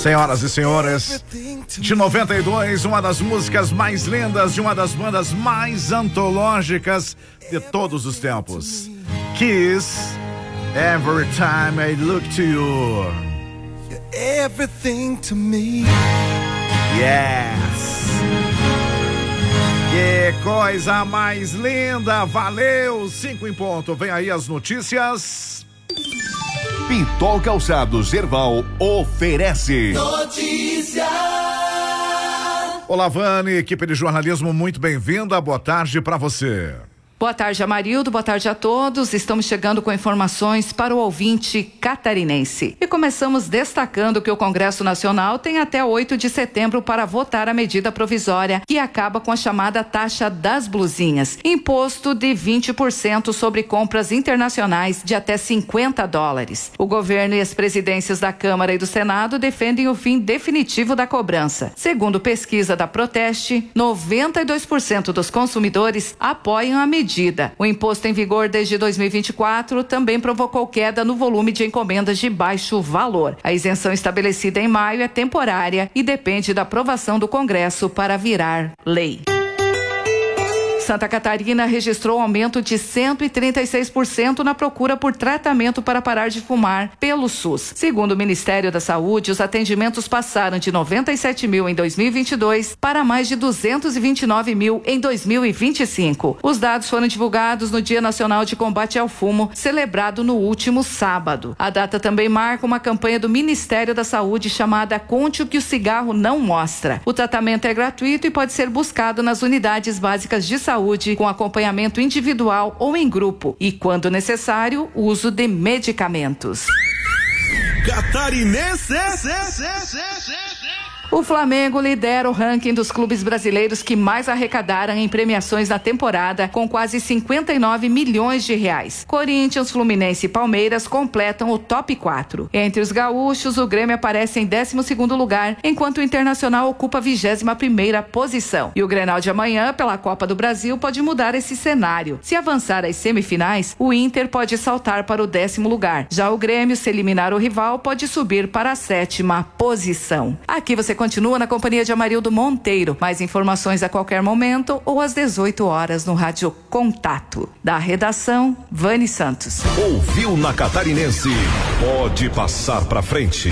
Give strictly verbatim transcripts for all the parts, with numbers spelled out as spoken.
Senhoras e senhores, de noventa e dois, uma das músicas mais lindas de uma das bandas mais antológicas de todos os tempos. Kiss, Every Time I Look to You. You're everything to me. Yes. Que coisa mais linda, valeu, cinco em ponto, vem aí as notícias. Pitol Calçados Erval oferece Notícia. Olá, Vani, equipe de jornalismo, muito bem-vinda, boa tarde para você. Boa tarde, Amarildo. Boa tarde a todos. Estamos chegando com informações para o ouvinte catarinense. E começamos destacando que o Congresso Nacional tem até oito de setembro para votar a medida provisória que acaba com a chamada taxa das blusinhas, imposto de vinte por cento sobre compras internacionais de até cinquenta dólares. O governo e as presidências da Câmara e do Senado defendem o fim definitivo da cobrança. Segundo pesquisa da Proteste, noventa e dois por cento dos consumidores apoiam a medida. Medida. O imposto em vigor desde dois mil e vinte e quatro também provocou queda no volume de encomendas de baixo valor. A isenção estabelecida em maio é temporária e depende da aprovação do Congresso para virar lei. Santa Catarina registrou aumento de cento e trinta e seis por cento na procura por tratamento para parar de fumar pelo SUS. Segundo o Ministério da Saúde, os atendimentos passaram de noventa e sete mil em dois mil e vinte e dois para mais de duzentos e vinte e nove mil em dois mil e vinte e cinco. Os dados foram divulgados no Dia Nacional de Combate ao Fumo, celebrado no último sábado. A data também marca uma campanha do Ministério da Saúde chamada Conte o que o cigarro não mostra. O tratamento é gratuito e pode ser buscado nas unidades básicas de saúde Saúde, com acompanhamento individual ou em grupo e, quando necessário, uso de medicamentos. Catarinense. O Flamengo lidera o ranking dos clubes brasileiros que mais arrecadaram em premiações na temporada, com quase cinquenta e nove milhões de reais. Corinthians, Fluminense e Palmeiras completam o top quatro. Entre os gaúchos, o Grêmio aparece em décimo segundo lugar, enquanto o Internacional ocupa a vigésima primeira posição. E o Grenal de amanhã, pela Copa do Brasil, pode mudar esse cenário. Se avançar às semifinais, o Inter pode saltar para o décimo lugar. Já o Grêmio, se eliminar o rival, pode subir para a sétima posição. Aqui você continua na companhia de Amarildo Monteiro. Mais informações a qualquer momento ou às dezoito horas no Rádio Contato. Da redação, Vani Santos. Ouviu na Catarinense? Pode passar pra frente.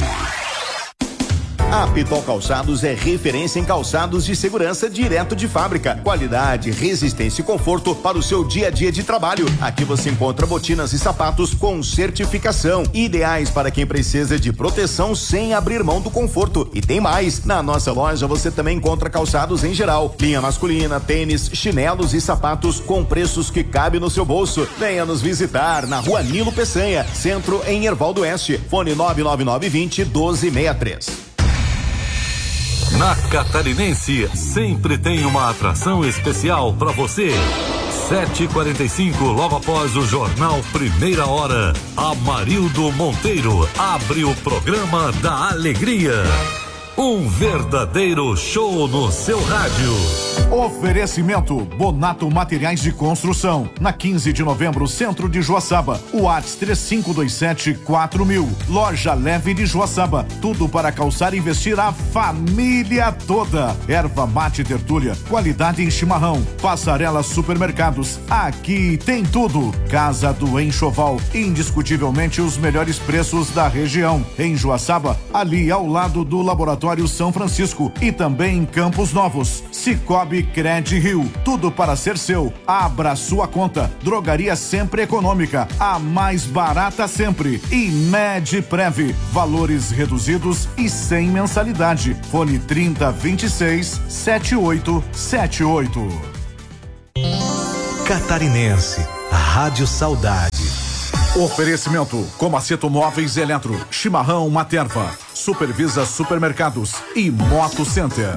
A Pitol Calçados é referência em calçados de segurança direto de fábrica. Qualidade, resistência e conforto para o seu dia a dia de trabalho. Aqui você encontra botinas e sapatos com certificação, ideais para quem precisa de proteção sem abrir mão do conforto. E tem mais, na nossa loja você também encontra calçados em geral, linha masculina, tênis, chinelos e sapatos com preços que cabem no seu bolso. Venha nos visitar na Rua Nilo Peçanha, centro em Erval do Oeste. Fone nove nove nove vinte, doze sessenta e três. Na Catarinense, sempre tem uma atração especial para você. sete e quarenta e cinco, logo após o Jornal Primeira Hora, Amarildo Monteiro abre o programa da alegria. Um verdadeiro show no seu rádio. Oferecimento Bonato Materiais de Construção, na quinze de novembro, centro de Joaçaba. WhatsApp três cinco dois sete quatro mil. Loja Leve de Joaçaba, tudo para calçar e vestir a família toda. Erva mate Tertúlia, qualidade em chimarrão. Passarela Supermercados, aqui tem tudo. Casa do Enxoval, indiscutivelmente os melhores preços da região. Em Joaçaba, ali ao lado do Laboratório São Francisco, e também em Campos Novos. Cicobi Cred Rio, tudo para ser seu. Abra sua conta. Drogaria Sempre Econômica, a mais barata sempre. E Medprev, valores reduzidos e sem mensalidade. Fone trinta, vinte e seis, setenta e oito setenta e oito. Catarinense, Rádio Saudade. Oferecimento Comaceto Móveis Eletro, Chimarrão Materva, Supervisa Supermercados e Moto Center.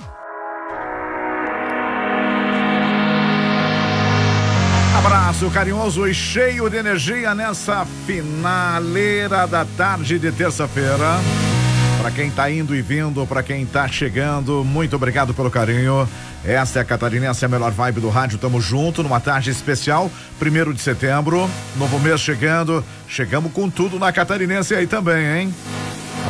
Abraço carinhoso e cheio de energia nessa finaleira da tarde de terça-feira. Para quem tá indo e vindo, para quem tá chegando, muito obrigado pelo carinho. Esta é a Catarinense, a melhor vibe do rádio. Tamo junto numa tarde especial, primeiro de setembro, novo mês chegando. Chegamos com tudo na Catarinense aí também, hein?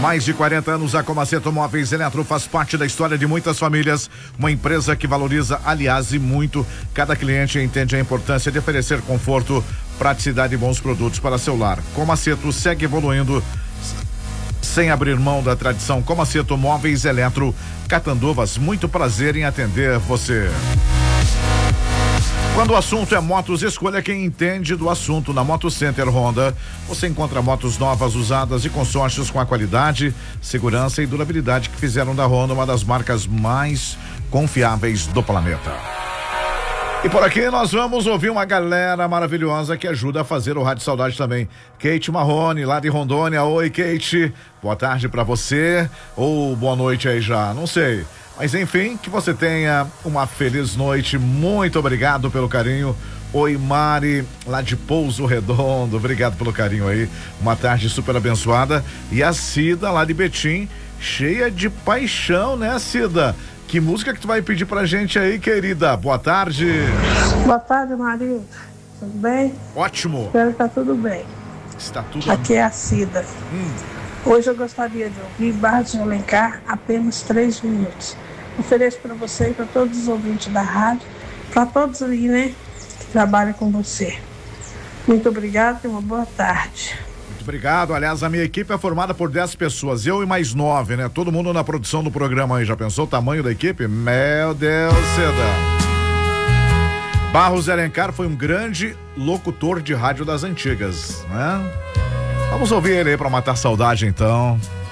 mais de quarenta anos, a Comaceto Móveis Eletro faz parte da história de muitas famílias. Uma empresa que valoriza, aliás, e muito, cada cliente entende a importância de oferecer conforto, praticidade e bons produtos para seu lar. Comaceto segue evoluindo sem abrir mão da tradição. Comaceto Móveis Eletro, Catanduvas, muito prazer em atender você. Quando o assunto é motos, escolha quem entende do assunto. Na Moto Center Honda, você encontra motos novas, usadas e consórcios com a qualidade, segurança e durabilidade que fizeram da Honda uma das marcas mais confiáveis do planeta. E por aqui nós vamos ouvir uma galera maravilhosa que ajuda a fazer o Rádio Saudade também. Kate Marrone, lá de Rondônia. Oi, Kate. Boa tarde pra você. Ou boa noite aí já, não sei. Mas enfim, que você tenha uma feliz noite. Muito obrigado pelo carinho. Oi, Mari, lá de Pouso Redondo. Obrigado pelo carinho aí. Uma tarde super abençoada. E a Cida, lá de Betim, cheia de paixão, né, Cida? Que música que tu vai pedir pra gente aí, querida? Boa tarde. Boa tarde, Marilda. Tudo bem? Ótimo. Espero que tá tudo bem. Está tudo Aqui é a Cida. Hum. Hoje eu gostaria de ouvir Barra de Alencar, apenas três minutos. Ofereço para você e para todos os ouvintes da rádio, para todos ali, né, que trabalham com você. Muito obrigado e uma boa tarde. Muito obrigado. Aliás, a minha equipe é formada por dez pessoas, eu e mais nove, né? Todo mundo na produção do programa aí. Já pensou o tamanho da equipe? Meu Deus, Cida. Barros Alencar foi um grande locutor de rádio das antigas, né? Vamos ouvir ele aí pra matar saudade, então.